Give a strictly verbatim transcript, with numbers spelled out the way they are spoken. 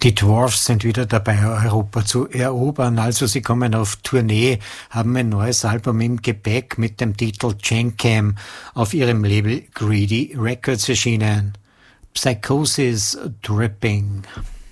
Die Dwarfs sind wieder dabei, Europa zu erobern. Also sie kommen auf Tournee, haben ein neues Album im Gepäck mit dem Titel Gencam auf ihrem Label Greedy Records erschienen. Psychosis Dripping.